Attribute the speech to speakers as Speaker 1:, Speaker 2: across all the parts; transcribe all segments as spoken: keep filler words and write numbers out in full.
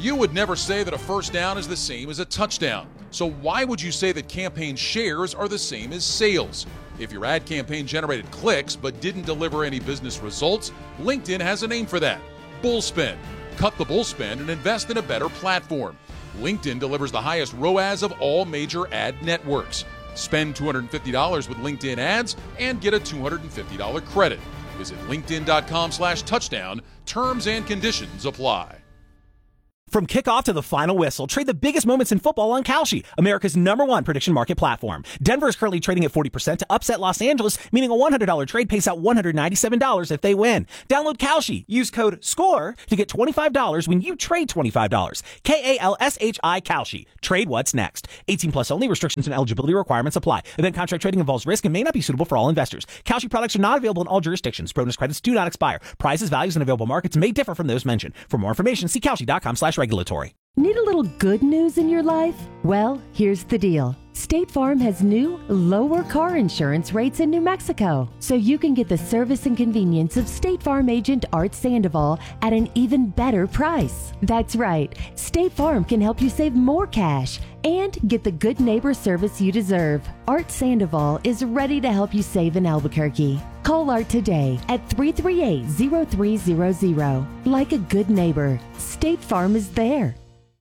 Speaker 1: You would never say that a first down is the same as a touchdown. So why would you say that campaign shares are the same as sales? If your ad campaign generated clicks but didn't deliver any business results, LinkedIn has a name for that: bull spend. Cut the bull spend and invest in a better platform. LinkedIn delivers the highest R O A S of all major ad networks. Spend two hundred fifty dollars with LinkedIn ads and get a two hundred fifty dollars credit. Visit linkedin.com slash touchdown. Terms and conditions apply.
Speaker 2: From kickoff to the final whistle, trade the biggest moments in football on Kalshi, America's number one prediction market platform. Denver is currently trading at forty percent to upset Los Angeles, meaning a one hundred dollars trade pays out one hundred ninety-seven dollars if they win. Download Kalshi. Use code SCORE to get twenty-five dollars when you trade twenty-five dollars. K A L S H I Kalshi. Trade what's next. eighteen plus only. Restrictions and eligibility requirements apply. Event contract trading involves risk and may not be suitable for all investors. Kalshi products are not available in all jurisdictions. Bonus credits do not expire. Prices, values, and available markets may differ from those mentioned. For more information, see Kalshi.com slash regulatory.
Speaker 3: Need a little good news in your life? Well, here's the deal. State Farm has new, lower car insurance rates in New Mexico, so you can get the service and convenience of State Farm agent Art Sandoval at an even better price. That's right. State Farm can help you save more cash and get the good neighbor service you deserve. Art Sandoval is ready to help you save in Albuquerque. Call Art today at three three eight, zero three zero zero. Like a good neighbor, State Farm is there.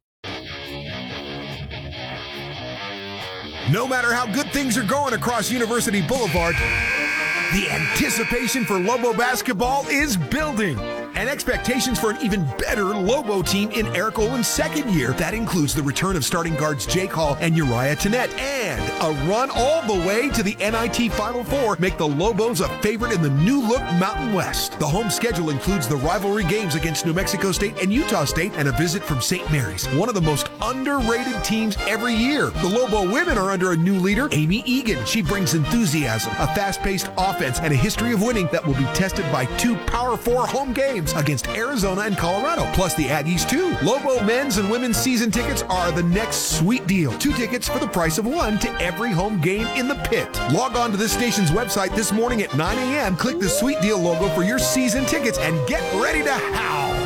Speaker 4: No matter how good things are going across University Boulevard, the anticipation for Lobo basketball is building. And expectations for an even better Lobo team in Eric Olin's second year. That includes the return of starting guards Jake Hall and Uriah Tennette, and a run all the way to the N I T Final Four make the Lobos a favorite in the new-look Mountain West. The home schedule includes the rivalry games against New Mexico State and Utah State and a visit from Saint Mary's, one of the most underrated teams every year. The Lobo women are under a new leader, Amy Egan. She brings enthusiasm, a fast-paced offense, and a history of winning that will be tested by two Power Four home games against Arizona and Colorado, plus the Aggies too. Lobo men's and women's season tickets are the next sweet deal. Two tickets for the price of one to every home game in the pit. Log on to this station's website this morning at nine a.m. Click the sweet deal logo for your season tickets and get ready to howl.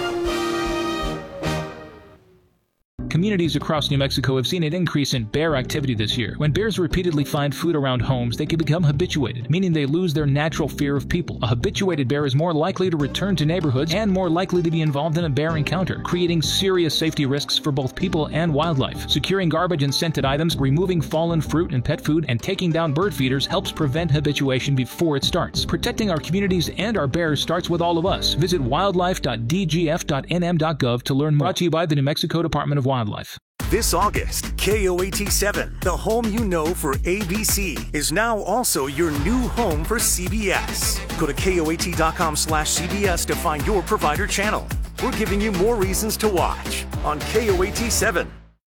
Speaker 5: Communities across New Mexico have seen an increase in bear activity this year. When bears repeatedly find food around homes, they can become habituated, meaning they lose their natural fear of people. A habituated bear is more likely to return to neighborhoods and more likely to be involved in a bear encounter, creating serious safety risks for both people and wildlife. Securing garbage and scented items, removing fallen fruit and pet food, and taking down bird feeders helps prevent habituation before it starts. Protecting our communities and our bears starts with all of us. Visit wildlife dot d g f dot n m dot gov to learn more. Brought to you by the New Mexico Department of Wildlife.
Speaker 6: This August, K O A T seven, the home you know for A B C, is now also your new home for C B S. Go to K O A T dot com slash C B S to find your provider channel. We're giving you more reasons to watch on K O A T seven.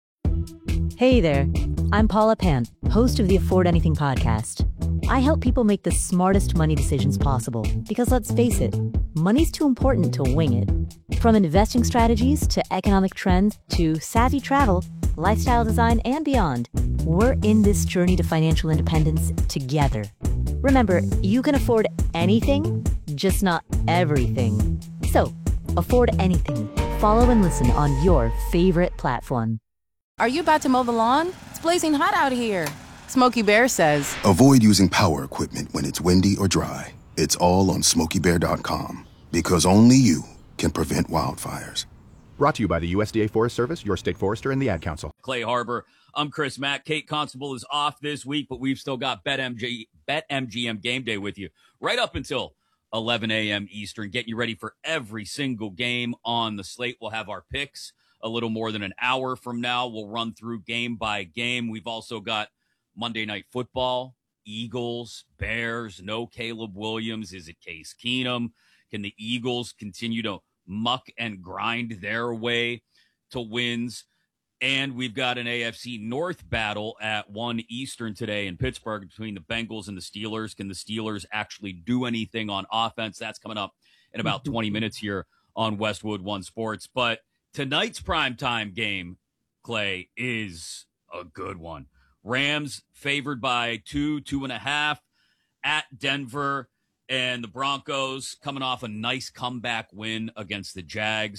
Speaker 7: Hey there, I'm Paula Pan, host of the Afford Anything podcast. I help people make the smartest money decisions possible because, let's face it, money's too important to wing it. From investing strategies to economic trends to savvy travel, lifestyle design, and beyond, we're in this journey to financial independence together. Remember, you can afford anything, just not everything. So, afford anything. Follow and listen on your favorite platform.
Speaker 8: Are you about to mow the lawn? It's blazing hot out here. Smokey Bear says,
Speaker 9: avoid using power equipment when it's windy or dry. It's all on smokey bear dot com, because only you can prevent wildfires.
Speaker 10: Brought to you by the U S D A Forest Service, your state forester, and the Ad Council.
Speaker 11: Clay Harbor. I'm Chris Mack. Kate Constable is off this week, but we've still got BetMG, BetMGM Game Day with you right up until eleven a.m. Eastern, getting you ready for every single game on the slate. We'll have our picks a little more than an hour from now. We'll run through game by game. We've also got Monday Night Football, Eagles, Bears, no Caleb Williams. Is it Case Keenum? Can the Eagles continue to muck and grind their way to wins? And we've got an A F C North battle at one Eastern today in Pittsburgh between the Bengals and the Steelers. Can the Steelers actually do anything on offense? That's coming up in about twenty minutes here on Westwood One Sports. But tonight's primetime game, Clay, is a good one. Rams favored by two, two and a half at Denver, and the Broncos coming off a nice comeback win against the Jags.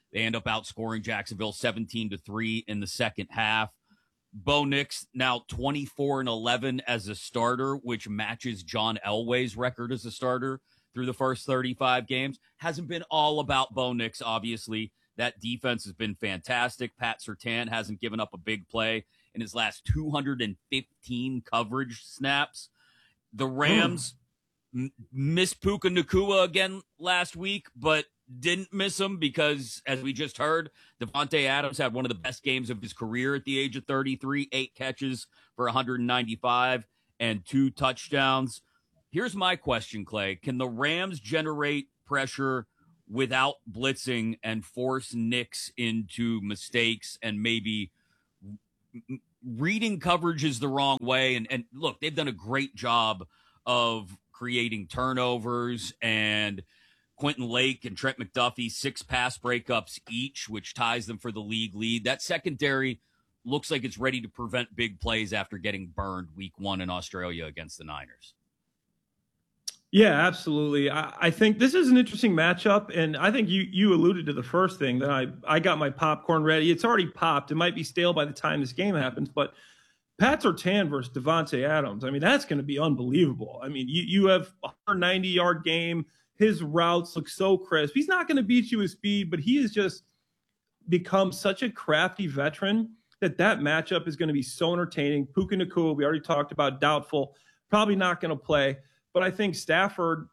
Speaker 11: They end up outscoring Jacksonville seventeen to three in the second half. Bo Nix now twenty-four and eleven as a starter, which matches John Elway's record as a starter through the first thirty-five games. Hasn't been all about Bo Nix, obviously. That defense has been fantastic. Pat Surtain hasn't given up a big play in his last two hundred fifteen coverage snaps. The Rams mm. m- missed Puka Nacua again last week, but didn't miss him because, as we just heard, Davante Adams had one of the best games of his career at the age of thirty-three, eight catches for one hundred ninety-five and two touchdowns. Here's my question, Clay. Can the Rams generate pressure without blitzing and force Nix into mistakes and maybe reading coverages the wrong way? And, and look, they've done a great job of creating turnovers, and Quentin Lake and Trent McDuffie, six pass breakups each, which ties them for the league lead. That secondary looks like it's ready to prevent big plays after getting burned week one in Australia against the Niners.
Speaker 12: Yeah, absolutely. I, I think this is an interesting matchup, and I think you you alluded to the first thing that I, I got my popcorn ready. It's already popped. It might be stale by the time this game happens, but Pat Surtain versus Davante Adams, I mean, that's going to be unbelievable. I mean, you, you have a one hundred ninety-yard game. His routes look so crisp. He's not going to beat you with speed, but he has just become such a crafty veteran that that matchup is going to be so entertaining. Puka Nacua, we already talked about, doubtful, probably not going to play. But I think Stafford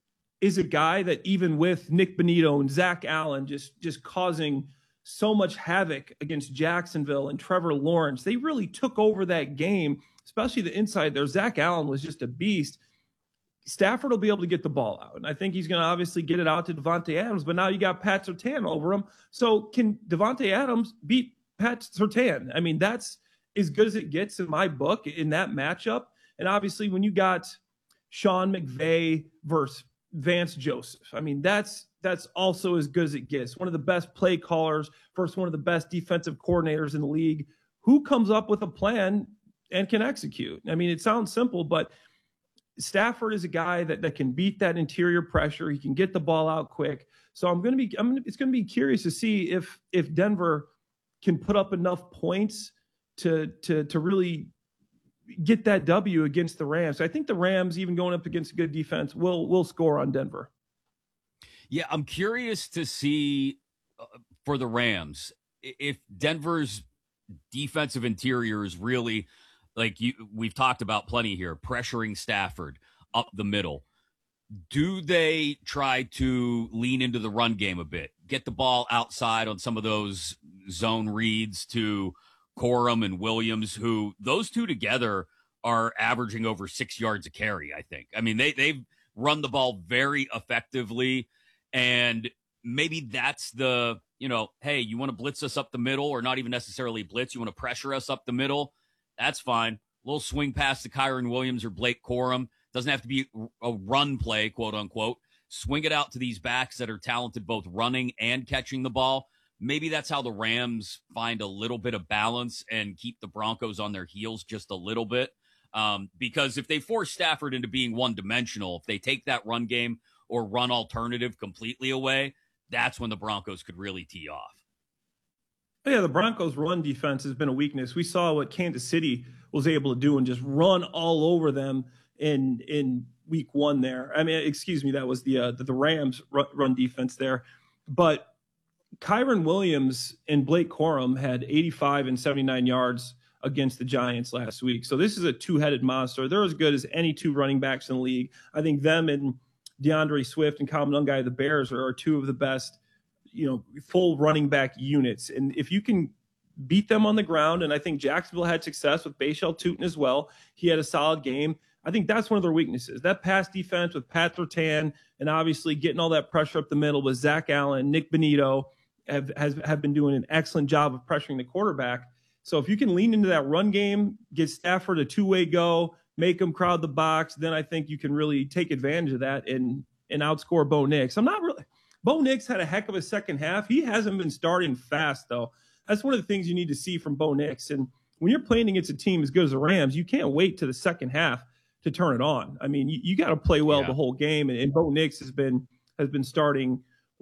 Speaker 12: is a guy that, even with Nick Bonitto and Zach Allen just, just causing so much havoc against Jacksonville and Trevor Lawrence, they really took over that game, especially the inside there. Zach Allen was just a beast. Stafford will be able to get the ball out, and I think he's going to obviously get it out to Davante Adams, but now you got Pat Surtain over him. So can Davante Adams beat Pat Surtain? I mean, that's as good as it gets in my book in that matchup. And obviously when you got Sean McVay versus Vance Joseph, I mean, that's that's also as good as it gets. One of the best play callers versus one of the best defensive coordinators in the league. Who comes up with a plan and can execute? I mean, it sounds simple, but Stafford is a guy that, that can beat that interior pressure. He can get the ball out quick. So I'm going to be, I'm gonna, it's going to be curious to see if if Denver can put up enough points to to to really get that W against the Rams. I think the Rams, even going up against a good defense, will will score on Denver.
Speaker 11: Yeah, I'm curious to see uh, for the Rams if Denver's defensive interior is really, like you we've talked about plenty here, pressuring Stafford up the middle. Do they try to lean into the run game a bit, get the ball outside on some of those zone reads to Corum and Williams, who those two together are averaging over six yards a carry, I think. I mean, they, they've run the ball very effectively, and maybe that's the, you know, hey, you want to blitz us up the middle, or not even necessarily blitz, you want to pressure us up the middle, that's fine. A little swing pass to Kyron Williams or Blake Corum. Doesn't have to be a run play, quote unquote. Swing it out to these backs that are talented both running and catching the ball. Maybe that's how the Rams find a little bit of balance and keep the Broncos on their heels just a little bit. Um, because if they force Stafford into being one-dimensional, if they take that run game or run alternative completely away, that's when the Broncos could really tee off.
Speaker 12: Yeah, the Broncos' run defense has been a weakness. We saw what Kansas City was able to do and just run all over them in in week one there. I mean, excuse me, that was the uh, the, the Rams run defense there. But Kyron Williams and Blake Corum had eighty-five and seventy-nine yards against the Giants last week. So this is a two-headed monster. They're as good as any two running backs in the league. I think them and DeAndre Swift and Kyle Mungai, the Bears, are, are two of the best, you know, full running back units. And if you can beat them on the ground, and I think Jacksonville had success with Bashal Tutin as well. He had a solid game. I think that's one of their weaknesses. That pass defense with Pat Surtain and obviously getting all that pressure up the middle with Zach Allen, Nick Bonitto have, has, have been doing an excellent job of pressuring the quarterback. So if you can lean into that run game, get Stafford a two-way go, make him crowd the box, then I think you can really take advantage of that and and outscore Bo Nix. I'm not really – Bo Nix had a heck of a second half. He hasn't been starting fast, though. That's one of the things you need to see from Bo Nix. And when you're playing against a team as good as the Rams, you can't wait to the second half to turn it on. I mean, you, you got to play well yeah. the whole game. And, and Bo Nix has been has been starting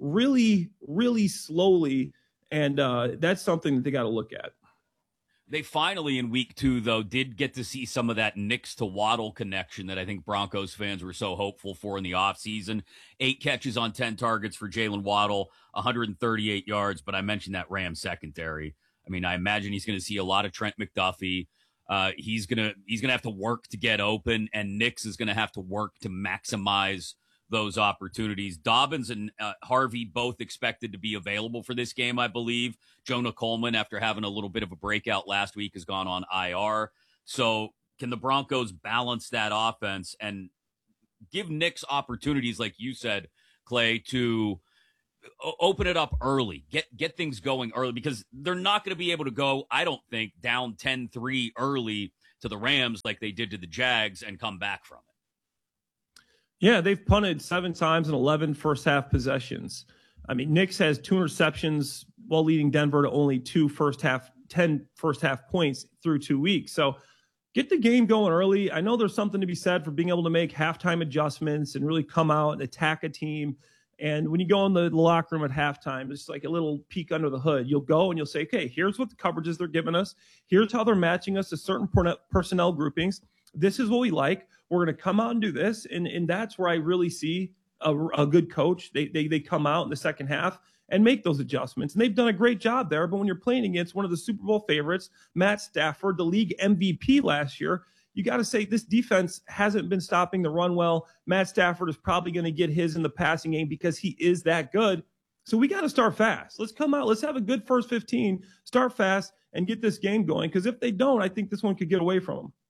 Speaker 12: really, really slowly. And uh, that's something that they got to look at.
Speaker 11: They finally, in week two, though, did get to see some of that Nix to Waddle connection that I think Broncos fans were so hopeful for in the offseason. Eight catches on ten targets for Jalen Waddle, one hundred thirty-eight yards. But I mentioned that Rams secondary. I mean, I imagine he's going to see a lot of Trent McDuffie. Uh, he's gonna he's gonna have to work to get open, and Nix is going to have to work to maximize those opportunities. Dobbins and uh, Harvey both expected to be available for this game, I believe. Jonah Coleman, after having a little bit of a breakout last week, has gone on I R. So can the Broncos balance that offense and give Nix opportunities, like you said, Clay, to open it up early, get get things going early, because they're not going to be able to go, I don't think, down ten three early to the Rams like they did to the Jags and come back from it.
Speaker 12: Yeah, they've punted seven times in eleven first half possessions. I mean, Nix has two interceptions while leading Denver to only two first half, ten first half points through two weeks. So get the game going early. I know there's something to be said for being able to make halftime adjustments and really come out and attack a team. And when you go in the locker room at halftime, it's like a little peek under the hood. You'll go and you'll say, okay, here's what the coverages they're giving us. Here's how they're matching us to certain personnel groupings. This is what we like. We're going to come out and do this. And, and that's where I really see a, a good coach. They, they, they come out in the second half and make those adjustments. And they've done a great job there. But when you're playing against one of the Super Bowl favorites, Matt Stafford, the league M V P last year, you got to say this defense hasn't been stopping the run well. Matt Stafford is probably going to get his in the passing game because he is that good. So we got to start fast. Let's come out. Let's have a good first fifteen, start fast, and get this game going. Because if they don't, I think this one could get away from them.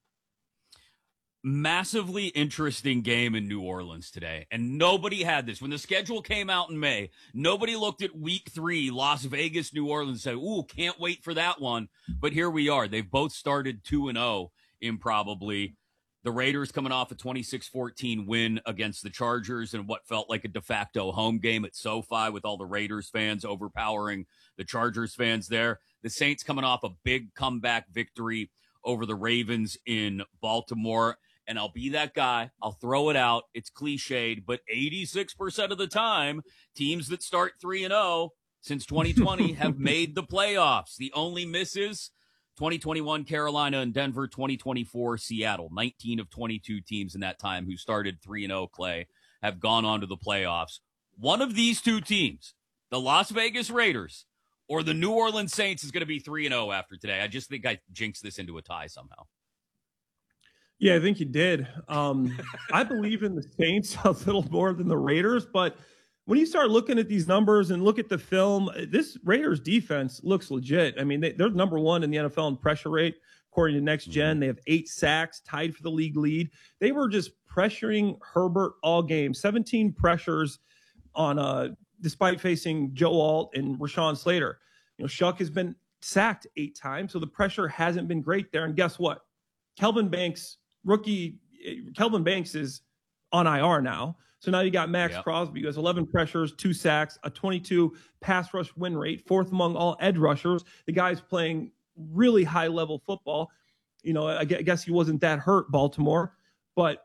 Speaker 11: Massively interesting game in New Orleans today, and nobody had this. When the schedule came out in May, nobody looked at week three, Las Vegas, New Orleans, and said, ooh, can't wait for that one. But here we are. They've both started two and oh improbably. The Raiders coming off a twenty-six fourteen win against the Chargers in what felt like a de facto home game at SoFi, with all the Raiders fans overpowering the Chargers fans there. The Saints coming off a big comeback victory over the Ravens in Baltimore. And I'll be that guy. I'll throw it out. It's cliched, but eighty-six percent of the time, teams that start three and oh since twenty twenty have made the playoffs. The only misses, twenty twenty-one Carolina and Denver, twenty twenty-four Seattle. nineteen of twenty-two teams in that time who started three and oh, Clay, have gone on to the playoffs. One of these two teams, the Las Vegas Raiders or the New Orleans Saints, is going to be three and oh after today. I just think I jinxed this into a tie somehow.
Speaker 12: Yeah, I think you did. Um, I believe in the Saints a little more than the Raiders, but when you start looking at these numbers and look at the film, this Raiders defense looks legit. I mean, they, they're number one in the N F L in pressure rate, according to Next Gen. They have eight sacks, tied for the league lead. They were just pressuring Herbert all game, seventeen pressures on, uh, despite facing Joe Alt and Rashawn Slater. You know, Shuck has been sacked eight times, so the pressure hasn't been great there. And guess what? Kelvin Banks, rookie Kelvin Banks, is on I R now. So now you got Max yep. Crosby, who has eleven pressures, two sacks, a twenty-two pass rush win rate, fourth among all edge rushers. The guy's playing really high level football. You know, I guess he wasn't that hurt, Baltimore, but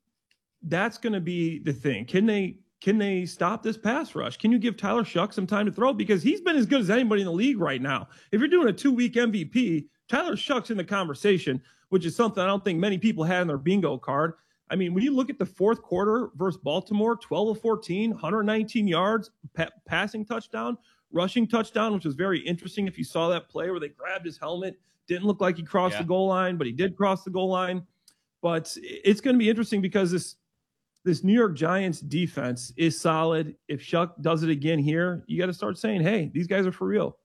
Speaker 12: that's going to be the thing. Can they can they stop this pass rush? Can you give Tyler Shuck some time to throw? Because he's been as good as anybody in the league right now. If you're doing a two-week M V P, Tyler Shuck's in the conversation, which is something I don't think many people had in their bingo card. I mean, when you look at the fourth quarter versus Baltimore, twelve of fourteen, one hundred nineteen yards, pa- passing touchdown, rushing touchdown, which was very interesting. If you saw that play where they grabbed his helmet, didn't look like he crossed yeah. the goal line, but he did cross the goal line. But it's going to be interesting because this this New York Giants defense is solid. If Shuck does it again here, you got to start saying, hey, these guys are for real.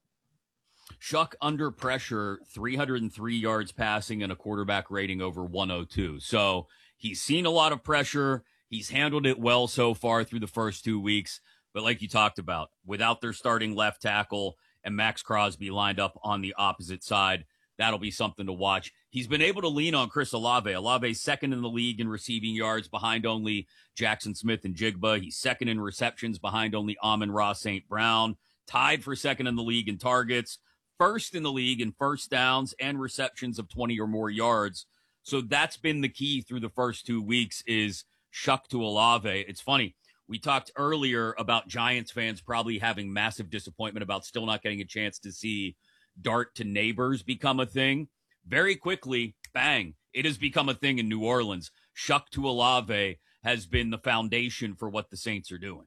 Speaker 11: Shuck under pressure, three hundred three yards passing and a quarterback rating over one oh two. So he's seen a lot of pressure. He's handled it well so far through the first two weeks. But like you talked about, without their starting left tackle and Max Crosby lined up on the opposite side, that'll be something to watch. He's been able to lean on Chris Olave. Olave's second in the league in receiving yards, behind only Jackson Smith and Jigba. He's second in receptions, behind only Amon-Ra Saint Brown. Tied for second in the league in targets. First in the league in first downs and receptions of twenty or more yards. So that's been the key through the first two weeks, is Shuck to Olave. It's funny. We talked earlier about Giants fans probably having massive disappointment about still not getting a chance to see Dart to Neighbors become a thing. Very quickly, bang, it has become a thing in New Orleans. Shuck to Olave has been the foundation for what the Saints are doing.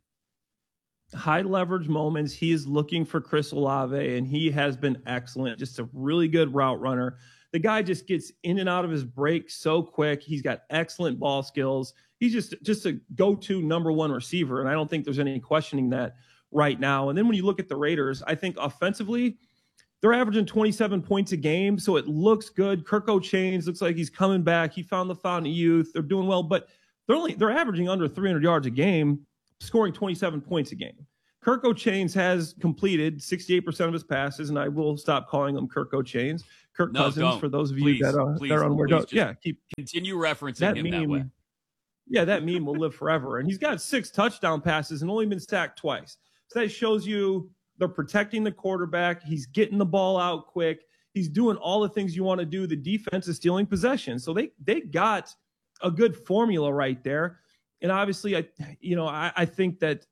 Speaker 12: High leverage moments. He is looking for Chris Olave, and he has been excellent. Just a really good route runner. The guy just gets in and out of his break so quick. He's got excellent ball skills. He's just, just a go-to number one receiver, and I don't think there's any questioning that right now. And then when you look at the Raiders, I think offensively, they're averaging twenty-seven points a game, so it looks good. Kirk O'Chains looks like he's coming back. He found the fountain of youth. They're doing well, but they're only they're averaging under three hundred yards a game, scoring twenty-seven points a game. Kirk O'Chains has completed sixty-eight percent of his passes, and I will stop calling him Kirk O'Chains. Kirk
Speaker 11: no,
Speaker 12: Cousins,
Speaker 11: don't.
Speaker 12: for those of
Speaker 11: please,
Speaker 12: you that are,
Speaker 11: please,
Speaker 12: that are unaware.
Speaker 11: please
Speaker 12: Yeah, keep
Speaker 11: continue referencing
Speaker 12: that
Speaker 11: him
Speaker 12: meme,
Speaker 11: that way.
Speaker 12: Yeah, that meme will live forever. And he's got six touchdown passes and only been sacked twice. So that shows you they're protecting the quarterback. He's getting the ball out quick. He's doing all the things you want to do. The defense is stealing possession. So they they got a good formula right there. And obviously, I you know, I, I think that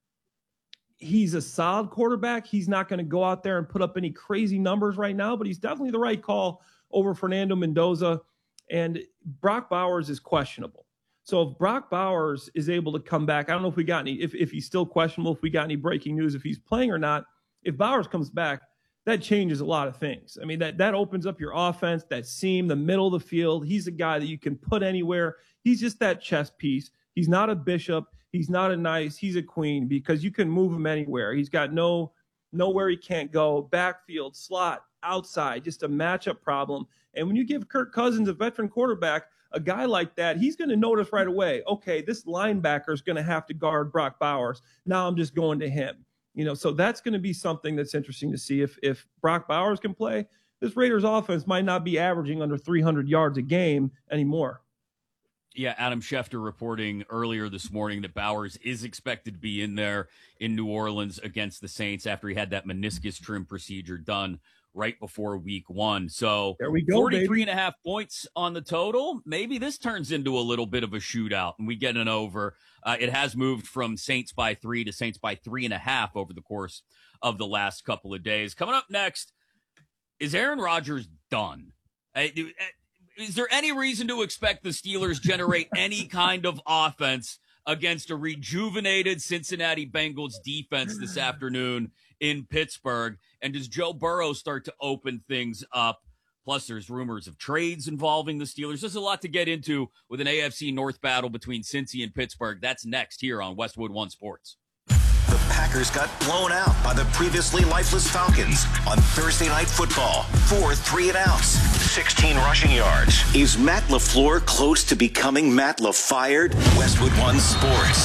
Speaker 12: he's a solid quarterback. He's not going to go out there and put up any crazy numbers right now, but he's definitely the right call over Fernando Mendoza. And Brock Bowers is questionable. So if Brock Bowers is able to come back, I don't know if we got any, if, if he's still questionable, if we got any breaking news, if he's playing or not. If Bowers comes back, that changes a lot of things. I mean, that, that opens up your offense, that seam, the middle of the field. He's a guy that you can put anywhere. He's just that chess piece. He's not a bishop. He's not a nice. He's a queen because you can move him anywhere. He's got no nowhere he can't go. Backfield, slot, outside, just a matchup problem. And when you give Kirk Cousins, a veteran quarterback, a guy like that, he's going to notice right away, okay, this linebacker is going to have to guard Brock Bowers. Now I'm just going to him. You know, so that's going to be something that's interesting to see. If if Brock Bowers can play, this Raiders offense might not be averaging under three hundred yards a game anymore.
Speaker 11: Yeah, Adam Schefter reporting earlier this morning that Bowers is expected to be in there in New Orleans against the Saints after he had that meniscus trim procedure done right before week one. So
Speaker 12: there we go,
Speaker 11: forty-three
Speaker 12: baby.
Speaker 11: and a half points on the total. Maybe this turns into a little bit of a shootout and we get an over. Uh, it has moved from Saints by three to Saints by three and a half over the course of the last couple of days. Coming up next, is Aaron Rodgers done? Uh, is there any reason to expect the Steelers generate any kind of offense against a rejuvenated Cincinnati Bengals defense this afternoon in Pittsburgh? And does Joe Burrow start to open things up? Plus, there's rumors of trades involving the Steelers. There's a lot to get into with an A F C North battle between Cincy and Pittsburgh. That's next here on Westwood One Sports.
Speaker 13: The Packers got blown out by the previously lifeless Falcons on Thursday Night Football. Four three and outs, sixteen rushing yards. Is Matt LaFleur close to becoming Matt LaFired? Westwood One Sports.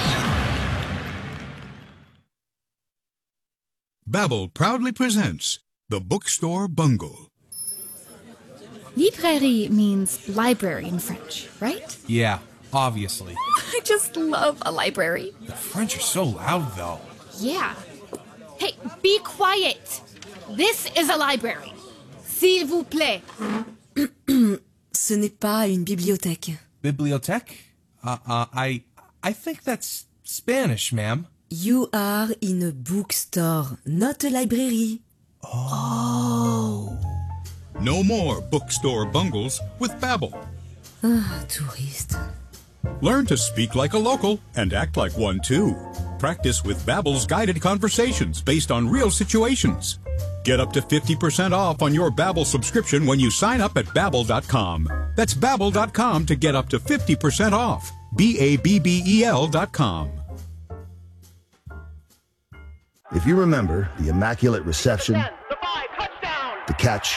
Speaker 14: Babbel proudly presents The Bookstore Bungle.
Speaker 15: Librairie means library in French, right?
Speaker 16: Yeah, obviously.
Speaker 15: I just love a library.
Speaker 16: The French are so loud, though.
Speaker 15: Yeah. Hey, be quiet. This is a library. S'il vous plaît.
Speaker 17: Ce n'est pas une bibliothèque.
Speaker 16: Bibliothèque? Uh, uh, I, I think that's Spanish, ma'am.
Speaker 17: You are in a bookstore, not a library.
Speaker 14: Oh. No more bookstore bungles with Babbel.
Speaker 17: Ah, touriste.
Speaker 14: Learn to speak like a local and act like one too. Practice with Babbel's guided conversations based on real situations. Get up to fifty percent off on your Babbel subscription when you sign up at Babbel dot com. That's Babbel dot com to get up to fifty percent off. B A B B E L dot com.
Speaker 18: If you remember the Immaculate Reception, the catch,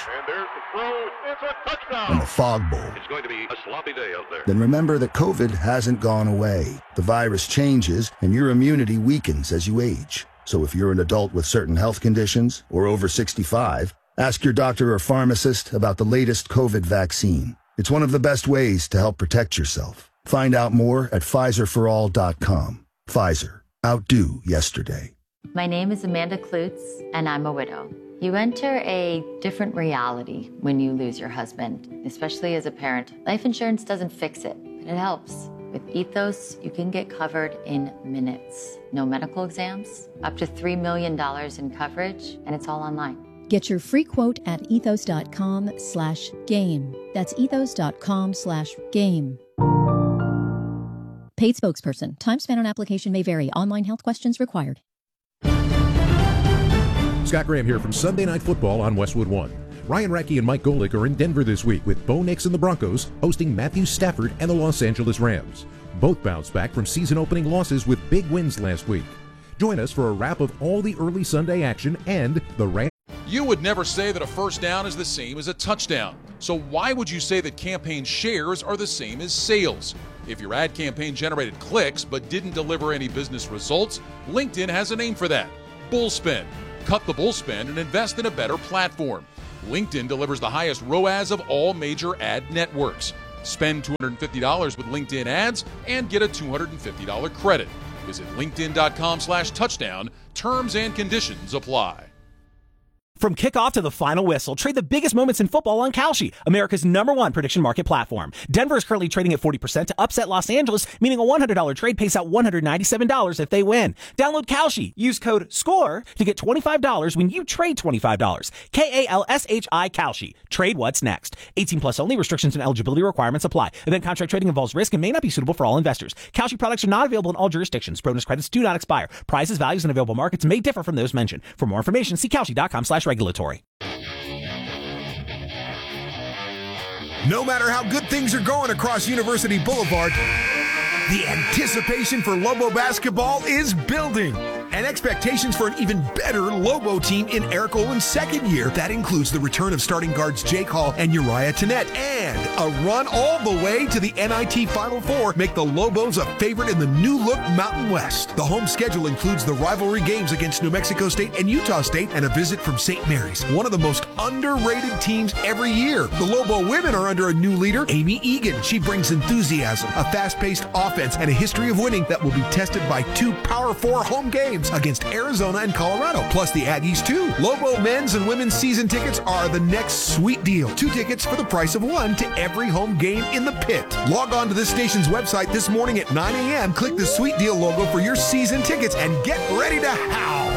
Speaker 18: and the Fog Bowl,
Speaker 19: it's going to be a sloppy day out there.
Speaker 18: then remember that COVID hasn't gone away. The virus changes, and your immunity weakens as you age. So if you're an adult with certain health conditions or over sixty-five, ask your doctor or pharmacist about the latest COVID vaccine. It's one of the best ways to help protect yourself. Find out more at Pfizer for all dot com. Pfizer. Outdo yesterday.
Speaker 20: My name is Amanda Klutz, and I'm a widow. You enter a different reality when you lose your husband, especially as a parent. Life insurance doesn't fix it, but it helps. With Ethos, you can get covered in minutes. No medical exams, up to three million dollars in coverage, and it's all online.
Speaker 21: Get your free quote at ethos.com slash game. That's ethos.com slash game. Paid spokesperson. Time spent on application may vary. Online health questions required.
Speaker 22: Scott Graham here from Sunday Night Football on Westwood One. Ryan Racky and Mike Golick are in Denver this week with Bo Nix and the Broncos hosting Matthew Stafford and the Los Angeles Rams. Both bounced back from season-opening losses with big wins last week. Join us for a wrap of all the early Sunday action and the Rams.
Speaker 1: You would never say that a first down is the same as a touchdown. So why would you say that campaign shares are the same as sales? If your ad campaign generated clicks but didn't deliver any business results, LinkedIn has a name for that: Bullspend. Cut the bullspend and invest in a better platform. LinkedIn delivers the highest R O A S of all major ad networks. Spend two hundred fifty dollars with LinkedIn ads and get a two hundred fifty dollars credit. Visit linkedin.com slash touchdown. Terms and conditions apply.
Speaker 2: From kickoff to the final whistle, trade the biggest moments in football on Kalshi, America's number one prediction market platform. Denver is currently trading at forty percent to upset Los Angeles, meaning a one hundred dollars trade pays out one hundred ninety-seven dollars if they win. Download Kalshi. Use code SCORE to get twenty-five dollars when you trade twenty-five dollars. K A L S H I Kalshi. Trade what's next. eighteen plus only. Restrictions and eligibility requirements apply. Event contract trading involves risk and may not be suitable for all investors. Kalshi products are not available in all jurisdictions. Bonus credits do not expire. Prices, values, and available markets may differ from those mentioned. For more information, see Kalshi.com slash regulatory.
Speaker 4: No matter how good things are going across University Boulevard, the anticipation for Lobo basketball is building. And expectations for an even better Lobo team in Eric Olin's second year. That includes the return of starting guards Jake Hall and Uriah Tennette, and a run all the way to the N I T Final Four make the Lobos a favorite in the new-look Mountain West. The home schedule includes the rivalry games against New Mexico State and Utah State, and a visit from Saint Mary's, one of the most underrated teams every year. The Lobo women are under a new leader, Amy Egan. She brings enthusiasm, a fast-paced offense, and a history of winning that will be tested by two Power Four home games against Arizona and Colorado, plus the Aggies too. Lobo men's and women's season tickets are the next sweet deal. Two tickets for the price of one to every home game in the pit. Log on to this station's website this morning at nine a.m. Click the sweet deal logo for your season tickets and get ready to howl.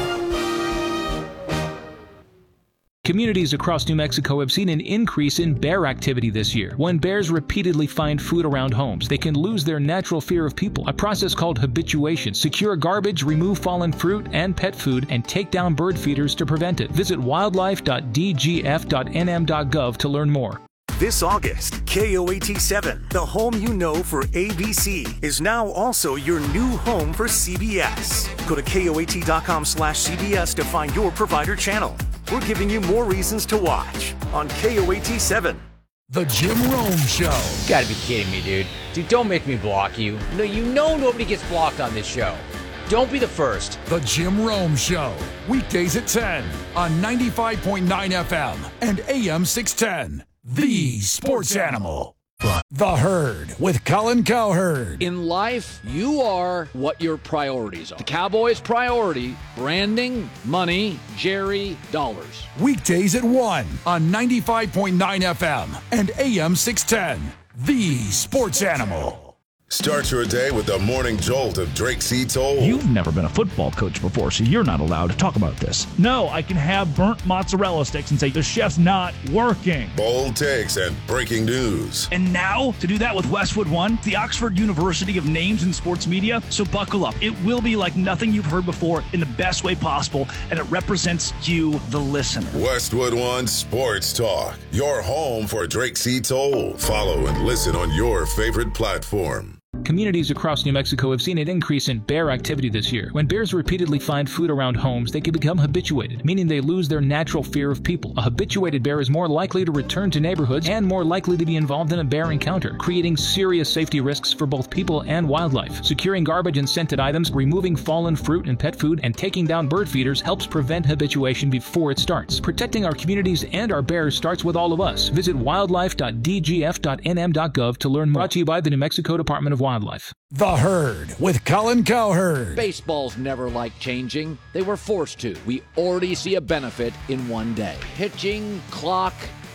Speaker 5: Communities across New Mexico have seen an increase in bear activity this year. When bears repeatedly find food around homes, they can lose their natural fear of people, a process called habituation. Secure garbage, remove fallen fruit and pet food, and take down bird feeders to prevent it. Visit wildlife dot d g f dot n m dot gov to learn more.
Speaker 6: This August, K O A T seven, the home you know for A B C, is now also your new home for C B S. Go to K O A T dot com slash C B S to find your provider channel. We're giving you more reasons to watch on K O A T seven.
Speaker 23: The Jim Rome Show.
Speaker 24: You gotta be kidding me, dude. Dude, don't make me block you. No, you know nobody gets blocked on this show. Don't be the first.
Speaker 23: The Jim Rome Show. Weekdays at ten on ninety-five point nine F M and A M six ten. The Sports Animal. The Herd with Colin Cowherd.
Speaker 25: In life, you are what your priorities are. The Cowboys' priority, branding, money, Jerry, dollars.
Speaker 23: Weekdays at one on ninety-five point nine F M and A M six ten. The Sports Animal.
Speaker 26: Start your day with the morning jolt of Drake C. Toll.
Speaker 27: You've never been a football coach before, so you're not allowed to talk about this. No, I can have burnt mozzarella sticks and say, the chef's not working.
Speaker 26: Bold takes and breaking news.
Speaker 27: And now, to do that with Westwood One, the Oxford University of Names in Sports Media, so buckle up. It will be like nothing you've heard before in the best way possible, and it represents you, the listener.
Speaker 26: Westwood One Sports Talk, your home for Drake C. Toll. Follow and listen on your favorite platform.
Speaker 5: Communities across New Mexico have seen an increase in bear activity this year. When bears repeatedly find food around homes, they can become habituated, meaning they lose their natural fear of people. A habituated bear is more likely to return to neighborhoods and more likely to be involved in a bear encounter, creating serious safety risks for both people and wildlife. Securing garbage and scented items, removing fallen fruit and pet food, and taking down bird feeders helps prevent habituation before it starts. Protecting our communities and our bears starts with all of us. Visit wildlife dot d g f dot n m dot gov to learn more. Brought to you by the New Mexico Department of Wildlife.
Speaker 23: The Herd with Colin Cowherd.
Speaker 25: Baseball's never liked changing. They were forced to. We already see a benefit in one day. Pitching, clock,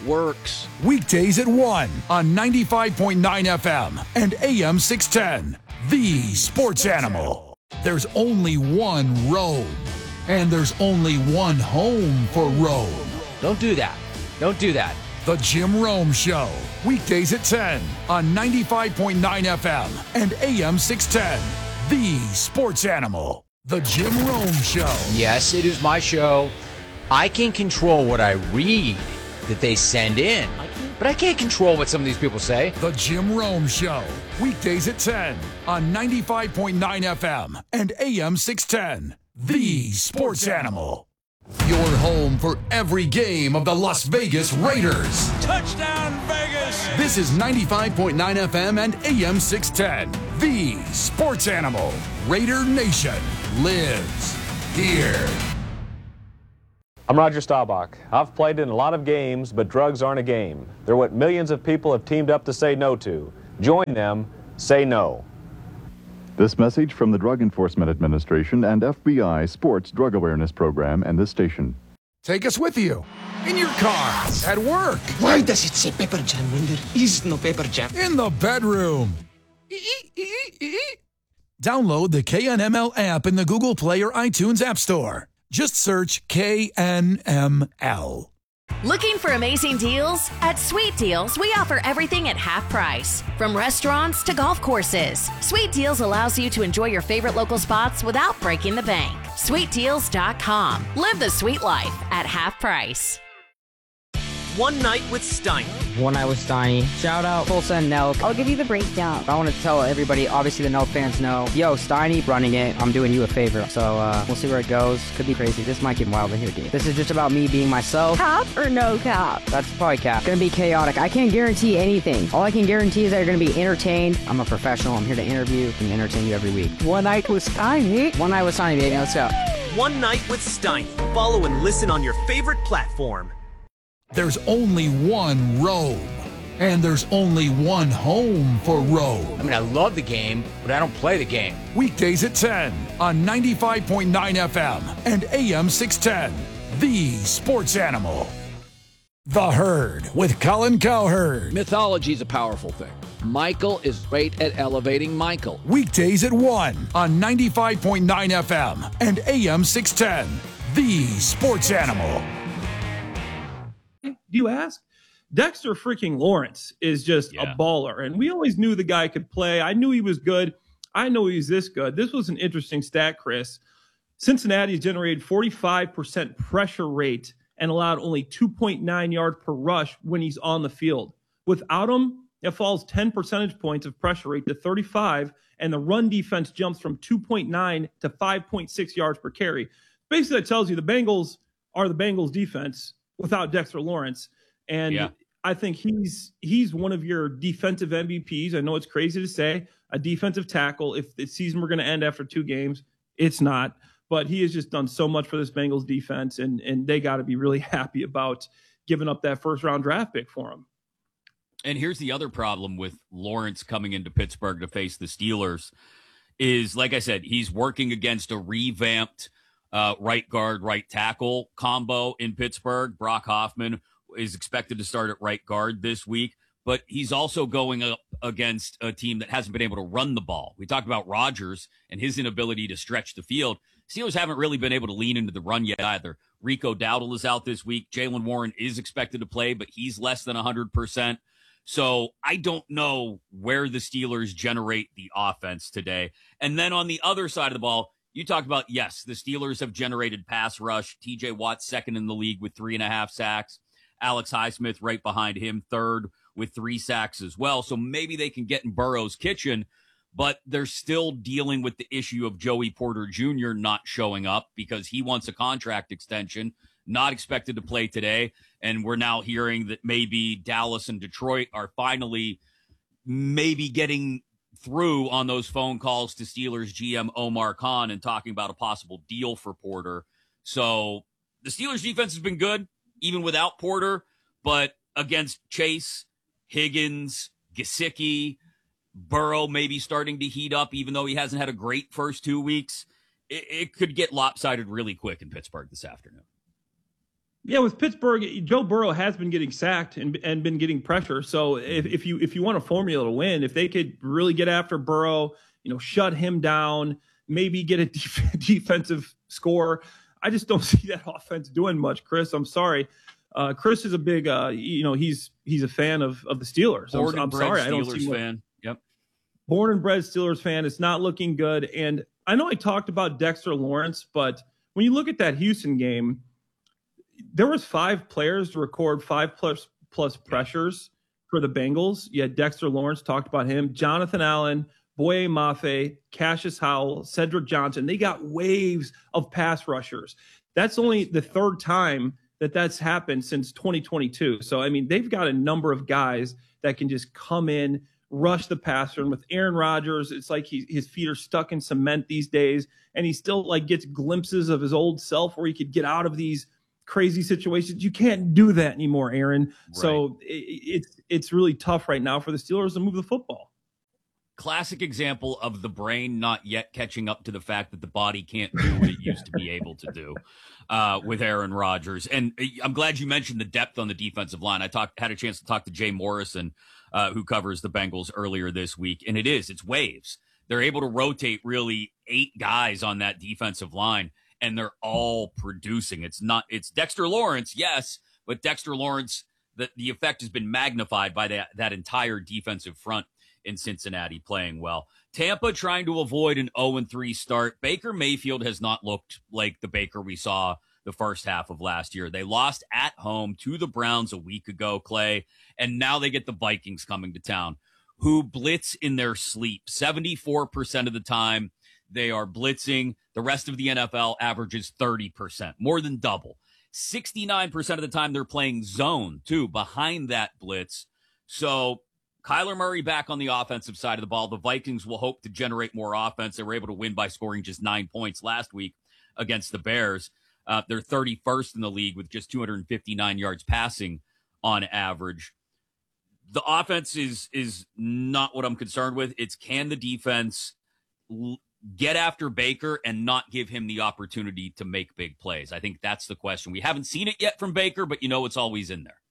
Speaker 25: works.
Speaker 23: Weekdays at one on ninety-five point nine F M and A M six ten. The Sports Animal. There's only one Rome, and there's only one home for Rome.
Speaker 24: Don't do that. Don't do that.
Speaker 23: The Jim Rome Show. Weekdays at ten on ninety-five point nine F M and A M six ten. The Sports Animal. The Jim Rome Show.
Speaker 24: Yes, it is my show. I can control what I read that they send in, but I can't control what some of these people say.
Speaker 23: The Jim Rome Show. Weekdays at ten on ninety-five point nine F M and A M six ten. The Sports Animal. Your home for every game of the Las Vegas Raiders. Touchdown, Vegas! This is ninety-five point nine F M and A M six ten. The Sports Animal. Raider Nation lives here.
Speaker 3: I'm Roger Staubach. I've played in a lot of games, but drugs aren't a game. They're what millions of people have teamed up to say no to. Join them. Say no.
Speaker 7: This message from the Drug Enforcement Administration and F B I Sports Drug Awareness Program and this station.
Speaker 23: Take us with you. In your car. At work.
Speaker 8: Why does it say Pepper Jam when there is no Pepper Jam?
Speaker 23: In the bedroom. Download the K N M L app in the Google Play or iTunes App Store. Just search K N M L.
Speaker 9: Looking for amazing deals? At Sweet Deals, we offer everything at half price. From restaurants to golf courses, Sweet Deals allows you to enjoy your favorite local spots without breaking the bank. sweet deals dot com. Live the sweet life at half price.
Speaker 10: One Night with Steiny.
Speaker 11: One Night with Steiny. Shout out Tulsa and Nelk.
Speaker 12: I'll give you the breakdown.
Speaker 11: I want to tell everybody, obviously the Nelk fans know, yo, Steiny running it, I'm doing you a favor. So uh, we'll see where it goes. Could be crazy. This might get wild in here, dude. This is just about me being myself.
Speaker 12: Cap or no cap?
Speaker 11: That's probably cap. Gonna be chaotic. I can't guarantee anything. All I can guarantee is that you're gonna be entertained. I'm a professional. I'm here to interview and entertain you every week.
Speaker 12: One Night with Steiny.
Speaker 11: One Night with Steiny, baby. Let's go.
Speaker 10: One Night with Steiny. Follow and listen on your favorite platform.
Speaker 23: There's only one Rome, and there's only one home for Rome.
Speaker 24: I mean, I love the game, but I don't play the game.
Speaker 23: Weekdays at ten on ninety-five point nine F M and A M six ten. The Sports Animal. The Herd with Colin Cowherd.
Speaker 25: Mythology is a powerful thing. Michael is great at elevating Michael.
Speaker 23: Weekdays at one on ninety-five point nine F M and A M six ten. The Sports Animal.
Speaker 28: You ask? Dexter freaking Lawrence is just
Speaker 29: Yeah.
Speaker 28: a baller, and we always knew the guy could play. I knew he was good. I know he was this good. This was an interesting stat, Chris. Cincinnati has generated forty-five percent pressure rate and allowed only two point nine yards per rush when he's on the field. Without him, it falls ten percentage points of pressure rate to thirty-five, and the run defense jumps from two point nine to five point six yards per carry. Basically, that tells you the Bengals are the Bengals defense without Dexter Lawrence. And
Speaker 29: Yeah.
Speaker 28: I think he's he's one of your defensive M V Ps. I know it's crazy to say, a defensive tackle. If the season were going to end after two games, it's not. But he has just done so much for this Bengals defense, and, and they got to be really happy about giving up that first-round draft pick for him.
Speaker 29: And here's the other problem with Lawrence coming into Pittsburgh to face the Steelers is, like I said, he's working against a revamped uh, right guard, right tackle combo in Pittsburgh. Brock Hoffman is expected to start at right guard this week, but he's also going up against a team that hasn't been able to run the ball. We talked about Rodgers and his inability to stretch the field. Steelers haven't really been able to lean into the run yet either. Rico Dowdle is out this week. Jaylen Warren is expected to play, but he's less than one hundred percent. So I don't know where the Steelers generate the offense today. And then on the other side of the ball, you talk about, yes, the Steelers have generated pass rush. T J Watt second in the league with three and a half sacks. Alex Highsmith right behind him, third with three sacks as well. So maybe they can get in Burrow's kitchen, but they're still dealing with the issue of Joey Porter Junior not showing up because he wants a contract extension, not expected to play today. And we're now hearing that maybe Dallas and Detroit are finally maybe getting through on those phone calls to Steelers G M Omar Khan and talking about a possible deal for Porter. So the Steelers defense has been good, even without Porter, but against Chase, Higgins, Gesicki, Burrow maybe starting to heat up, even though he hasn't had a great first two weeks. It, it could get lopsided really quick in Pittsburgh this afternoon.
Speaker 28: Yeah, with Pittsburgh, Joe Burrow has been getting sacked and, and been getting pressure. So if, if you if you want a formula to win, if they could really get after Burrow, you know, shut him down, maybe get a def- defensive score, I just don't see that offense doing much. Chris, I'm sorry. Uh, Chris is a big, uh, you know, he's he's a fan of of the Steelers.
Speaker 29: Born
Speaker 28: I'm, I'm
Speaker 29: and bred
Speaker 28: sorry,
Speaker 29: Steelers
Speaker 28: I don't see much,
Speaker 29: fan. Yep.
Speaker 28: Born and bred Steelers fan. It's not looking good. And I know I talked about Dexter Lawrence, but when you look at that Houston game, there was five players to record five plus plus pressures for the Bengals. You had Dexter Lawrence, talked about him, Jonathan Allen, Boye Mafe, Cassius Howell, Cedric Johnson. They got waves of pass rushers. That's only the third time that that's happened since twenty twenty-two. So, I mean, they've got a number of guys that can just come in, rush the passer. And with Aaron Rodgers, it's like he, his feet are stuck in cement these days. And he still like gets glimpses of his old self where he could get out of these crazy situations. You can't do that anymore, Aaron. Right. So it, it's it's really tough right now for the Steelers to move the football.
Speaker 29: Classic example of the brain not yet catching up to the fact that the body can't do what it used to be able to do uh, with Aaron Rodgers. And I'm glad you mentioned the depth on the defensive line. I talked had a chance to talk to Jay Morrison, uh, who covers the Bengals earlier this week, and it is it's waves. They're able to rotate really eight guys on that defensive line, and they're all producing. It's not, it's Dexter Lawrence, yes, but Dexter Lawrence, the, the effect has been magnified by that, that entire defensive front in Cincinnati playing well. Tampa trying to avoid an oh and three start. Baker Mayfield has not looked like the Baker we saw the first half of last year. They lost at home to the Browns a week ago, Clay, and now they get the Vikings coming to town, who blitz in their sleep. seventy-four percent of the time they are blitzing. The rest of the N F L averages thirty percent, more than double. sixty-nine percent of the time they're playing zone, too, behind that blitz. So Kyler Murray back on the offensive side of the ball. The Vikings will hope to generate more offense. They were able to win by scoring just nine points last week against the Bears. Uh, they're thirty-first in the league with just two hundred fifty-nine yards passing on average. The offense is is not what I'm concerned with. It's can the defense l- get after Baker and not give him the opportunity to make big plays? I think that's the question. We haven't seen it yet from Baker, but you know it's always in there.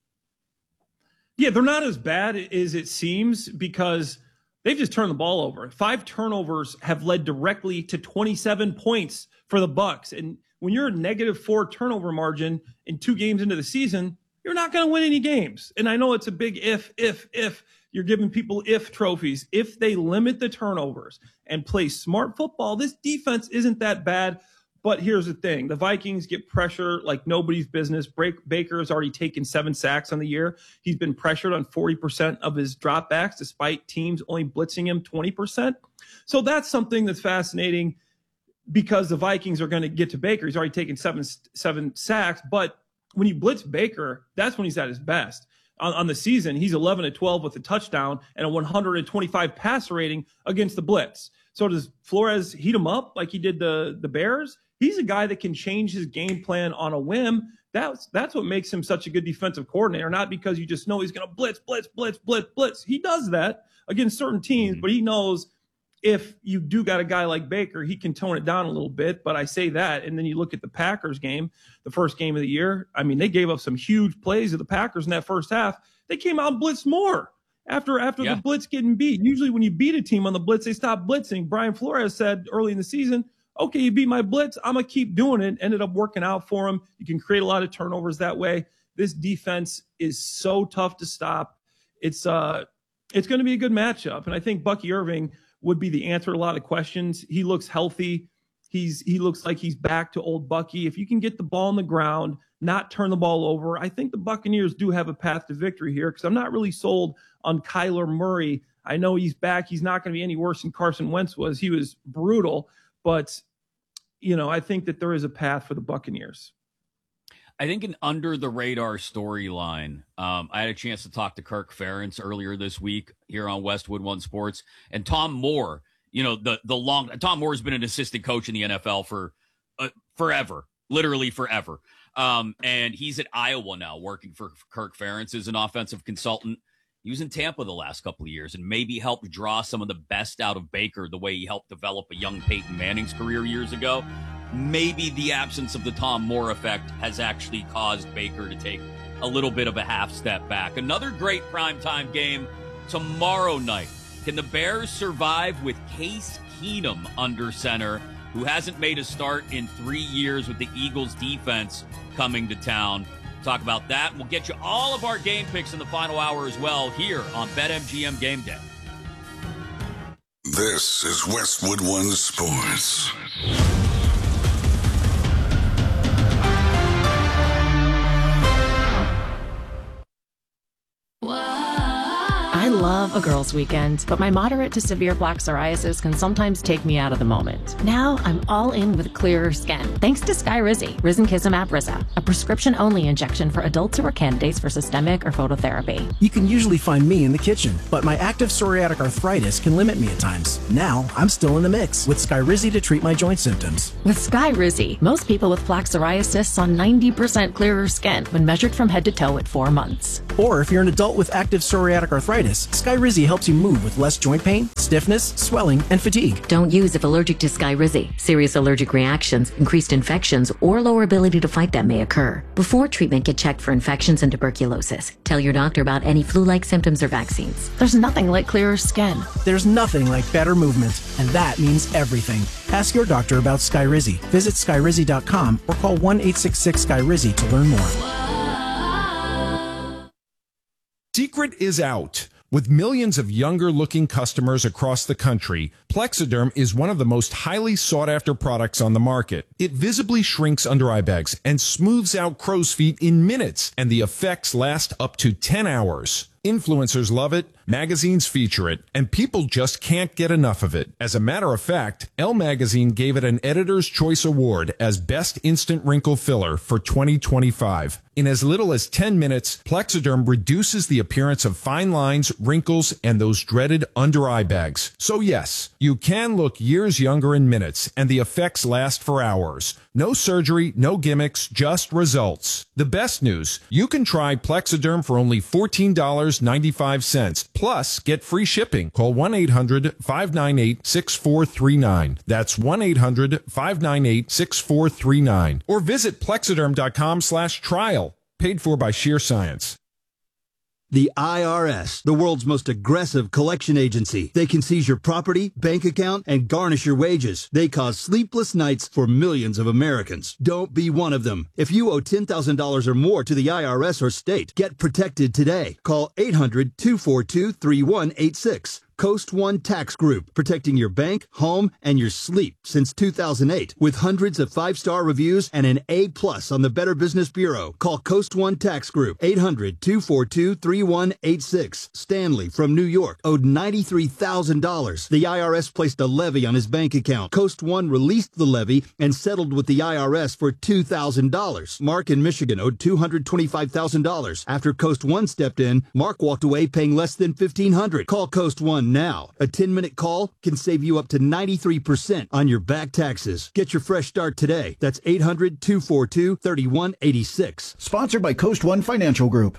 Speaker 28: Yeah, they're not as bad as it seems because they've just turned the ball over. Five turnovers have led directly to twenty-seven points for the Bucs. And when you're a negative four turnover margin in two games into the season, you're not going to win any games. And I know it's a big if, if, if. You're giving people if trophies. If they limit the turnovers and play smart football, this defense isn't that bad. But here's the thing. The Vikings get pressure like nobody's business. Break, Baker has already taken seven sacks on the year. He's been pressured on forty percent of his dropbacks, despite teams only blitzing him twenty percent. So that's something that's fascinating because the Vikings are going to get to Baker. He's already taken seven, seven sacks. But when you blitz Baker, that's when he's at his best. On, on the season, he's eleven to twelve with a touchdown and a one hundred twenty-five passer rating against the blitz. So does Flores heat him up like he did the, the Bears? He's a guy that can change his game plan on a whim. That's that's what makes him such a good defensive coordinator, not because you just know he's going to blitz, blitz, blitz, blitz, blitz. He does that against certain teams, but he knows if you do got a guy like Baker, he can tone it down a little bit. But I say that, and then you look at the Packers game, the first game of the year. I mean, they gave up some huge plays to the Packers in that first half. They came out and blitzed more after after yeah. the blitz getting beat. Usually when you beat a team on the blitz, they stop blitzing. Brian Flores said early in the season, okay, you beat my blitz, I'm going to keep doing it. Ended up working out for him. You can create a lot of turnovers that way. This defense is so tough to stop. It's uh, it's going to be a good matchup. And I think Bucky Irving would be the answer to a lot of questions. He looks healthy. He's He looks like he's back to old Bucky. If you can get the ball on the ground, not turn the ball over, I think the Buccaneers do have a path to victory here because I'm not really sold on Kyler Murray. I know he's back. He's not going to be any worse than Carson Wentz was. He was brutal. But, you know, I think that there is a path for the Buccaneers.
Speaker 29: I think an under-the-radar storyline, um, I had a chance to talk to Kirk Ferentz earlier this week here on Westwood One Sports, and Tom Moore, you know, the the long – Tom Moore has been an assistant coach in the N F L for uh, forever, literally forever. Um, and he's at Iowa now working for Kirk Ferentz as an offensive consultant. He was in Tampa the last couple of years and maybe helped draw some of the best out of Baker the way he helped develop a young Peyton Manning's career years ago. maybe the absence of the Tom Moore effect has actually caused Baker to take a little bit of a half step back. Another great primetime game tomorrow night. Can the Bears survive with Case Keenum under center, who hasn't made a start in three years with the Eagles defense coming to town? Talk about that. We'll get you all of our game picks in the final hour as well here on BetMGM Game Day.
Speaker 26: This is Westwood One Sports.
Speaker 13: I love a girls' weekend, but my moderate to severe plaque psoriasis can sometimes take me out of the moment. Now I'm all in with clearer skin, thanks to Skyrizi, Risankizumab Riza, a prescription-only injection for adults who are candidates for systemic or phototherapy.
Speaker 2: You can usually find me in the kitchen, but my active psoriatic arthritis can limit me at times. Now I'm still in the mix with Skyrizi to treat my joint symptoms.
Speaker 13: With Skyrizi, most people with plaque psoriasis saw ninety percent clearer skin when measured from head to toe at four months.
Speaker 2: Or if you're an adult with active psoriatic arthritis, Skyrizi helps you move with less joint pain, stiffness, swelling, and fatigue.
Speaker 14: Don't use if allergic to Skyrizi. Serious allergic reactions, increased infections, or lower ability to fight them may occur. Before treatment, get checked for infections and tuberculosis. Tell your doctor about any flu-like symptoms or vaccines.
Speaker 13: There's nothing like clearer skin.
Speaker 2: There's nothing like better movement, and that means everything. Ask your doctor about Skyrizi. Visit Skyrizi dot com or call one eight six six Sky Rizi to learn more.
Speaker 15: Secret is out. With millions of younger-looking customers across the country, Plexiderm is one of the most highly sought-after products on the market. It visibly shrinks under-eye bags and smooths out crow's feet in minutes, and the effects last up to ten hours. Influencers love it, magazines feature it, and people just can't get enough of it. As a matter of fact, Elle Magazine gave it an Editor's Choice Award as Best Instant Wrinkle Filler for twenty twenty-five. In as little as ten minutes, Plexiderm reduces the appearance of fine lines, wrinkles, and those dreaded under-eye bags. So yes, you can look years younger in minutes, and the effects last for hours. No surgery, no gimmicks, just results. The best news, you can try Plexiderm for only fourteen dollars and ninety-five cents. Plus, get free shipping. Call one eight hundred five nine eight six four three nine. That's one eight hundred five nine eight six four three nine. Or visit Plexiderm dot com slash trial. Paid for by Sheer Science.
Speaker 16: The I R S, the world's most aggressive collection agency. They can seize your property, bank account, and garnish your wages. They cause sleepless nights for millions of Americans. Don't be one of them. If you owe ten thousand dollars or more to the I R S or state, get protected today. Call eight hundred two four two three one eight six. Coast One Tax Group, protecting your bank, home, and your sleep since two thousand eight. With hundreds of five-star reviews and an A plus on the Better Business Bureau. Call Coast One Tax Group, eight hundred two four two three one eight six. Stanley from New York owed ninety-three thousand dollars. The I R S placed a levy on his bank account. Coast One released the levy and settled with the I R S for two thousand dollars. Mark in Michigan owed two hundred twenty-five thousand dollars. After Coast One stepped in, Mark walked away paying less than fifteen hundred dollars. Call Coast One now. A ten-minute call can save you up to ninety-three percent on your back taxes. Get your fresh start today. That's eight hundred two four two three one eight six.
Speaker 17: Sponsored by Coast One Financial Group.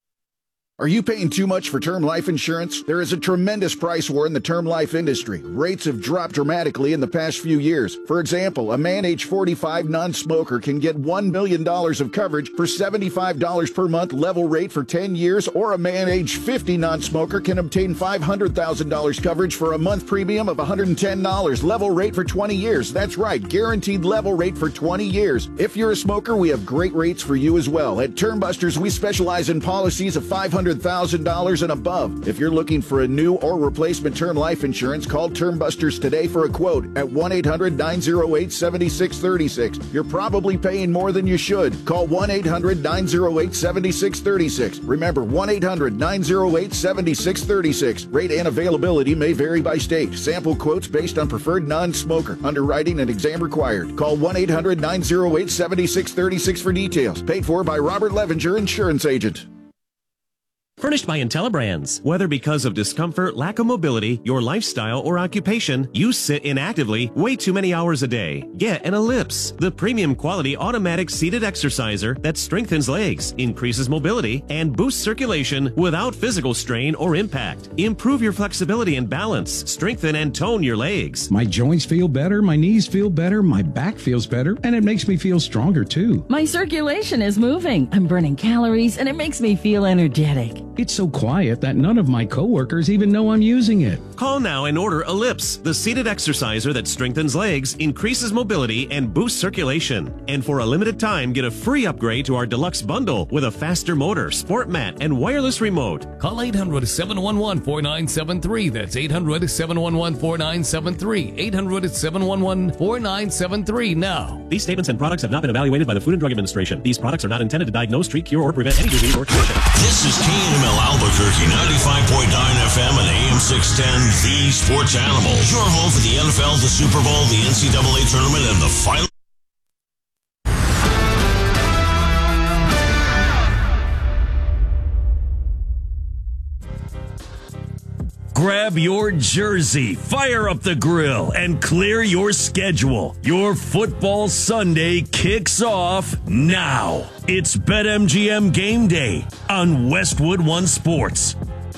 Speaker 17: Are you paying too much for term life insurance? There is a tremendous price war in the term life industry. Rates have dropped dramatically in the past few years. For example, a man age forty-five non-smoker can get one million dollars of coverage for seventy-five dollars per month level rate for ten years, or a man age fifty non-smoker can obtain five hundred thousand dollars coverage for a month premium of one hundred ten dollars level rate for twenty years. That's right, guaranteed level rate for twenty years. If you're a smoker, we have great rates for you as well. At Term Busters, we specialize in policies of five hundred thousand dollars and above. If you're looking for a new or replacement term life insurance, call Term Busters today for a quote at one eight hundred nine oh eight seven six three six. You're probably paying more than you should. Call one eight hundred nine oh eight seven six three six. Remember, one eight hundred nine oh eight seven six three six. Rate and availability may vary by state. Sample quotes based on preferred non-smoker. Underwriting and exam required. Call one eight hundred nine oh eight seven six three six for details. Paid for by Robert Levenger, Insurance Agent.
Speaker 1: Furnished by IntelliBrands. Whether because of discomfort, lack of mobility, your lifestyle, or occupation, you sit inactively way too many hours a day. Get an Ellipse, the premium quality automatic seated exerciser that strengthens legs, increases mobility, and boosts circulation without physical strain or impact. Improve your flexibility and balance. Strengthen and tone your legs.
Speaker 4: My joints feel better, my knees feel better, my back feels better, and it makes me feel stronger too.
Speaker 12: My circulation is moving. I'm burning calories, and it makes me feel energetic.
Speaker 4: It's so quiet that none of my coworkers even know I'm using it.
Speaker 1: Call now and order Ellipse, the seated exerciser that strengthens legs, increases mobility, and boosts circulation. And for a limited time, get a free upgrade to our deluxe bundle with a faster motor, sport mat, and wireless remote.
Speaker 6: Call eight hundred, seven one one, four nine seven three. That's eight hundred, seven one one, four nine seven three. eight hundred, seven one one, four nine seven three now.
Speaker 1: These statements and products have not been evaluated by the Food and Drug Administration. These products are not intended to diagnose, treat, cure, or prevent any disease or condition.
Speaker 18: This is K N M L Albuquerque, ninety-five point nine F M and A M six ten, the Sports Animal. Your home for the N F L, the Super Bowl, the N C double A tournament, and the final.
Speaker 19: Grab your jersey, fire up the grill, and clear your schedule. Your football Sunday kicks off now. It's BetMGM Game Day on Westwood One Sports.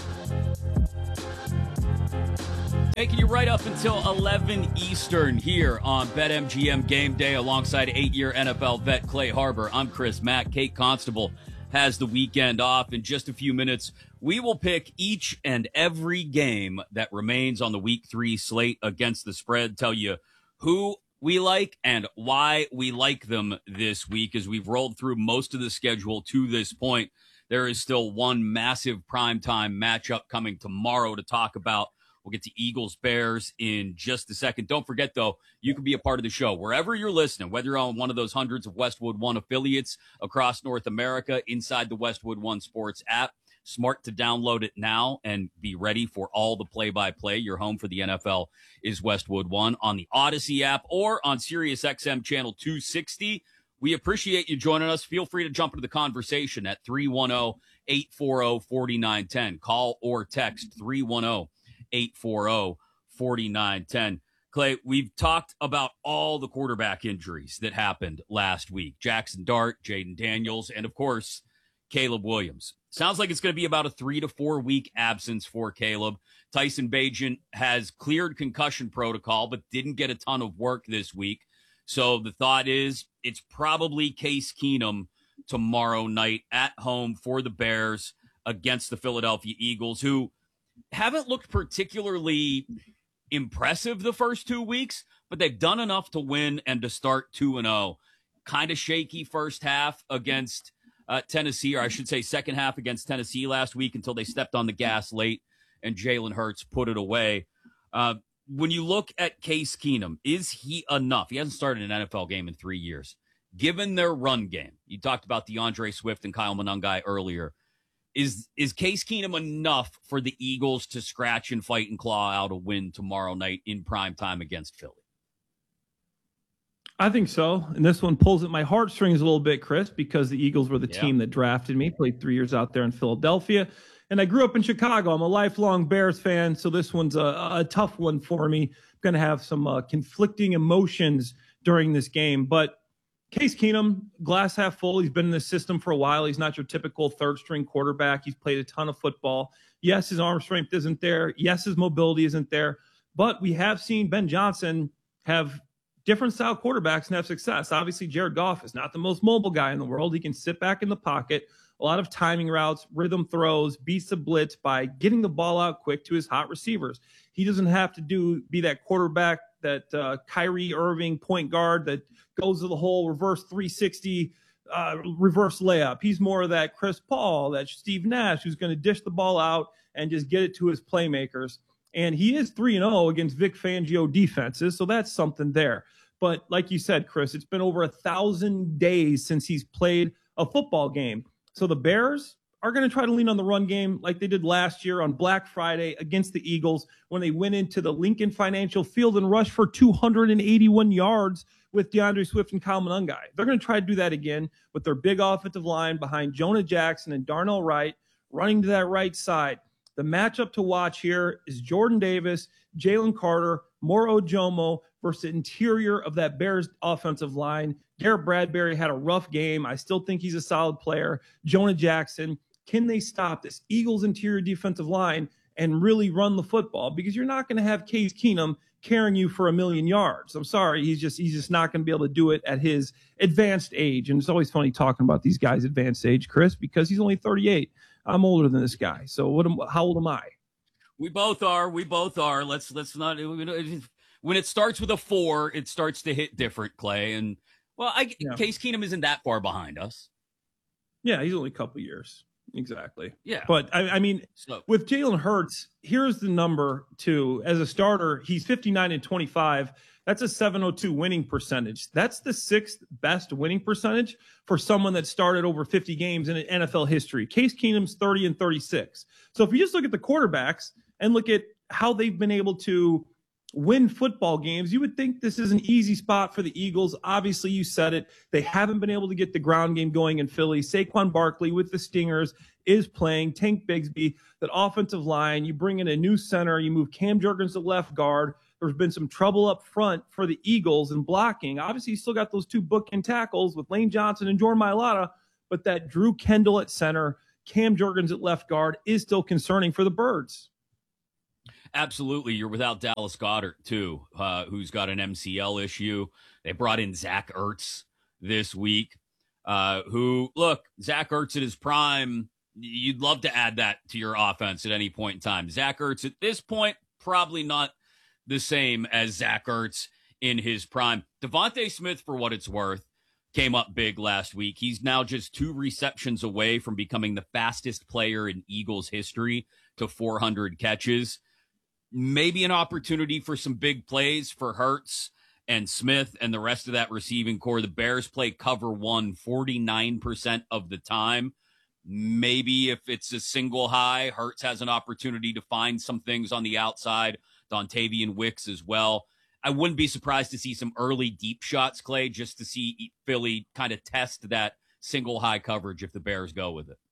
Speaker 29: Taking you right up until eleven Eastern here on BetMGM Game Day alongside eight-year N F L vet Clay Harbor. I'm Chris Mack. Kate Constable has the weekend off. In just a few minutes, we will pick each and every game that remains on the week three slate against the spread, tell you who we like and why we like them this week. As we've rolled through most of the schedule to this point, there is still one massive primetime matchup coming tomorrow to talk about. We'll get to Eagles-Bears in just a second. Don't forget, though, you can be a part of the show wherever you're listening, whether you're on one of those hundreds of Westwood One affiliates across North America, inside the Westwood One Sports app. Smart to download it now and be ready for all the play-by-play. Your home for the N F L is Westwood One on the Odyssey app or on SiriusXM channel two sixty. We appreciate you joining us. Feel free to jump into the conversation at three one zero, eight four zero, four nine one zero. Call or text three one zero, eight four zero, four nine one zero. Clay, we've talked about all the quarterback injuries that happened last week. Jackson Dart, Jaden Daniels, and, of course, Caleb Williams. Sounds like it's going to be about a three to four week absence for Caleb. Tyson Bagent has cleared concussion protocol, but didn't get a ton of work this week. So the thought is it's probably Case Keenum tomorrow night at home for the Bears against the Philadelphia Eagles, who haven't looked particularly impressive the first two weeks, but they've done enough to win and to start two and oh. Kind of shaky first half against uh, Tennessee, or I should say second half against Tennessee last week until they stepped on the gas late and Jalen Hurts put it away. Uh, when you look at Case Keenum, is he enough? He hasn't started an N F L game in three years. Given their run game, you talked about DeAndre Swift and Kyle Monangai earlier. Is is Case Keenum enough for the Eagles to scratch and fight and claw out a win tomorrow night in prime time against Philly?
Speaker 28: I think so. And this one pulls at my heartstrings a little bit, Chris, because the Eagles were the
Speaker 29: yeah.
Speaker 28: team that drafted me, played three years out there in Philadelphia. And I grew up in Chicago. I'm a lifelong Bears fan, so this one's a, a tough one for me. I'm going to have some uh, conflicting emotions during this game. But Case Keenum, glass half full. He's been in the system for a while. He's not your typical third-string quarterback. He's played a ton of football. Yes, his arm strength isn't there. Yes, his mobility isn't there. But we have seen Ben Johnson have different style quarterbacks and have success. Obviously, Jared Goff is not the most mobile guy in the world. He can sit back in the pocket, a lot of timing routes, rhythm throws, beats the blitz by getting the ball out quick to his hot receivers. He doesn't have to do be that quarterback, that uh, Kyrie Irving point guard that goes to the whole reverse three sixty uh, reverse layup. He's more of that Chris Paul, that Steve Nash, who's going to dish the ball out and just get it to his playmakers. And he is three and oh against Vic Fangio defenses, so that's something there. But like you said, Chris, it's been over a thousand days since he's played a football game. So the Bears are going to try to lean on the run game like they did last year on Black Friday against the Eagles when they went into the Lincoln Financial Field and rushed for two hundred eighty-one yards with DeAndre Swift and Kyle Monangai. They're going to try to do that again with their big offensive line behind Jonah Jackson and Darnell Wright, running to that right side. The matchup to watch here is Jordan Davis, Jalen Carter, Moro Ojomo versus the interior of that Bears offensive line. Garrett Bradbury had a rough game. I still think he's a solid player. Jonah Jackson. Can they stop this Eagles interior defensive line and really run the football? Because you're not going to have Case Keenum carrying you for a million yards. I'm sorry. He's just he's just not going to be able to do it at his advanced age. And it's always funny talking about these guys' advanced age, Chris, because he's only thirty-eight. I'm older than this guy. So what? Am, how old am I?
Speaker 29: We both are. We both are. Let's let's not. When it starts with a four, it starts to hit different, Clay. And well, I, yeah. Case Keenum isn't that far behind us.
Speaker 28: Yeah, he's only a couple years. Exactly.
Speaker 29: Yeah.
Speaker 28: But I, I mean, so, with Jalen Hurts, here's the number too. As a starter, he's fifty-nine and twenty-five. That's a seven oh two winning percentage. That's the sixth best winning percentage for someone that started over fifty games in N F L history. Case Keenum's thirty and thirty-six. So if you just look at the quarterbacks and look at how they've been able to win football games, you would think this is an easy spot for the Eagles. Obviously, you said it. They haven't been able to get the ground game going in Philly. Saquon Barkley with the Stingers is playing. Tank Bigsby, that offensive line. You bring in a new center. You move Cam Jurgens to left guard. There's been some trouble up front for the Eagles in blocking. Obviously, you still got those two bookend tackles with Lane Johnson and Jordan Mailata, but that Drew Kendall at center, Cam Jurgens at left guard is still concerning for the Birds.
Speaker 29: Absolutely. You're without Dallas Goedert, too, uh, who's got an M C L issue. They brought in Zach Ertz this week, uh, who, look, Zach Ertz at his prime, you'd love to add that to your offense at any point in time. Zach Ertz at this point, probably not the same as Zach Ertz in his prime. Devontae Smith, for what it's worth, came up big last week. He's now just two receptions away from becoming the fastest player in Eagles history to four hundred catches. Maybe an opportunity for some big plays for Hurts and Smith and the rest of that receiving core. The Bears play cover one forty-nine percent of the time. Maybe if it's a single high, Hurts has an opportunity to find some things on the outside. Dontavian Wicks as well. I wouldn't be surprised to see some early deep shots, Clay, just to see Philly kind of test that single high coverage if the Bears go with it.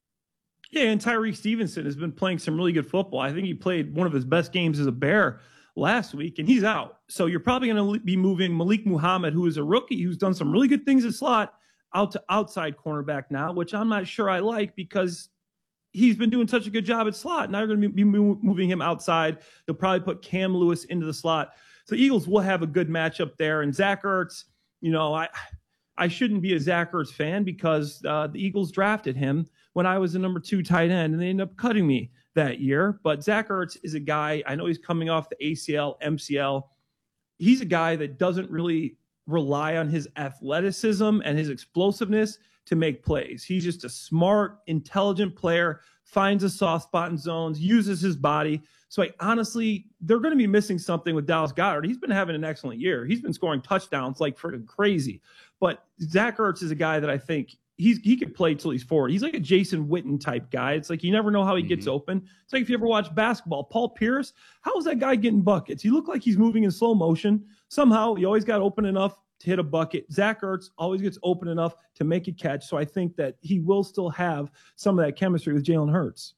Speaker 28: Yeah, and Tyreek Stevenson has been playing some really good football. I think he played one of his best games as a Bear last week, and he's out. So you're probably going to be moving Malik Muhammad, who is a rookie who's done some really good things at slot, out to outside cornerback now, which I'm not sure I like because he's been doing such a good job at slot. Now you're going to be moving him outside. They'll probably put Cam Lewis into the slot. So Eagles will have a good matchup there. And Zach Ertz, you know, I I shouldn't be a Zach Ertz fan because uh, the Eagles drafted him when I was the number two tight end, and they ended up cutting me that year. But Zach Ertz is a guy, I know he's coming off the A C L, M C L. He's a guy that doesn't really rely on his athleticism and his explosiveness to make plays. He's just a smart, intelligent player, finds a soft spot in zones, uses his body. So I honestly, they're going to be missing something with Dallas Goedert. He's been having an excellent year. He's been scoring touchdowns like freaking crazy. But Zach Ertz is a guy that I think he's he could play till he's forward. He's like a Jason Witten type guy. It's like you never know how he gets mm-hmm. open. It's like if you ever watch basketball, Paul Pierce, how is that guy getting buckets? He looked like he's moving in slow motion. Somehow he always got open enough to hit a bucket. Zach Ertz always gets open enough to make a catch. So I think that he will still have some of that chemistry with Jalen Hurts.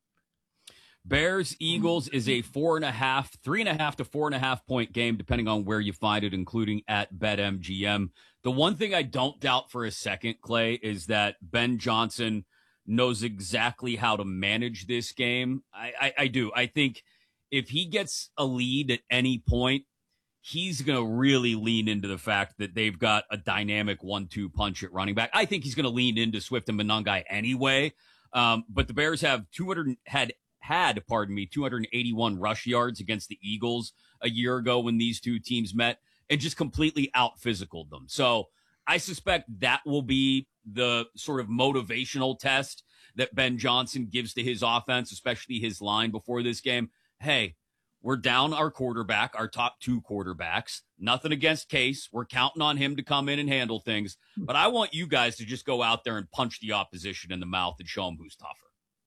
Speaker 29: Bears Eagles is a four and a half, three and a half to four and a half point game, depending on where you find it, including at BetMGM. The one thing I don't doubt for a second, Clay, is that Ben Johnson knows exactly how to manage this game. I, I, I do. I think if he gets a lead at any point, he's going to really lean into the fact that they've got a dynamic one two punch at running back. I think he's going to lean into Swift and Monangai anyway. Um, but the Bears have two hundred had had, pardon me, two hundred eighty-one rush yards against the Eagles a year ago when these two teams met and just completely out-physicaled them. So I suspect that will be the sort of motivational test that Ben Johnson gives to his offense, especially his line before this game. Hey, we're down our quarterback, our top two quarterbacks. Nothing against Case. We're counting on him to come in and handle things. But I want you guys to just go out there and punch the opposition in the mouth and show them who's tougher.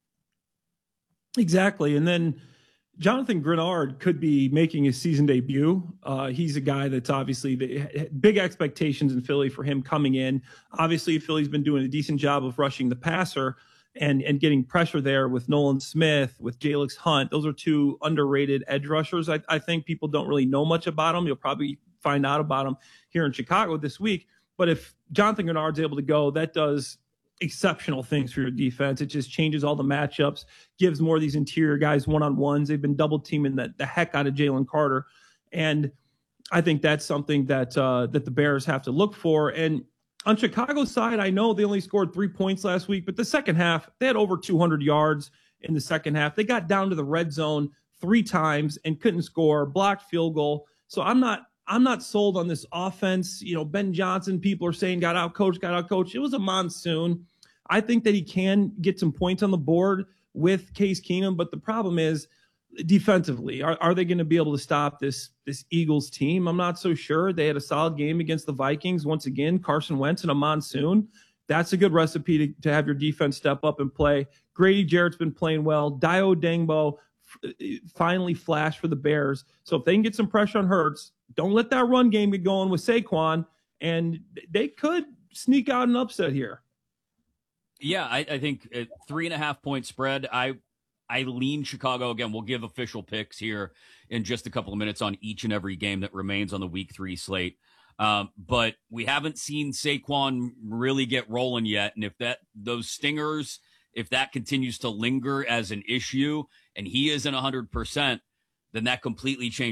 Speaker 28: Exactly. And then Jonathan Grenard could be making his season debut. Uh, he's a guy that's obviously the, big expectations in Philly for him coming in. Obviously, Philly's been doing a decent job of rushing the passer. and and getting pressure there with Nolan Smith, with Jalix Hunt. Those are two underrated edge rushers. I, I think people don't really know much about them. You'll probably find out about them here in Chicago this week. But if Jonathan Grenard's able to go, that does exceptional things for your defense. It just changes all the matchups, gives more of these interior guys one-on-ones. They've been double teaming the, the heck out of Jalen Carter. And I think that's something that uh, that the Bears have to look for. And on Chicago's side, I know they only scored three points last week, but the second half, they had over two hundred yards in the second half. They got down to the red zone three times and couldn't score, blocked field goal. So I'm not I'm not sold on this offense. You know, Ben Johnson, people are saying got out coached, got out coached. It was a monsoon. I think that he can get some points on the board with Case Keenum, but the problem is defensively, are, are they going to be able to stop this this Eagles team? I'm not so sure. They had a solid game against the Vikings. Once again, Carson Wentz in a monsoon. That's a good recipe to, to have your defense step up and play. Grady Jarrett's been playing well. Dio Dangbo f- finally flashed for the Bears. So if they can get some pressure on Hurts, don't let that run game get going with Saquon, and they could sneak out an upset here.
Speaker 29: Yeah, I, I think a three and a half point spread. I I lean Chicago. Again, we'll give official picks here in just a couple of minutes on each and every game that remains on the week three slate. Um, but we haven't seen Saquon really get rolling yet. And if that those stingers, if that continues to linger as an issue and he isn't one hundred percent, then that completely changes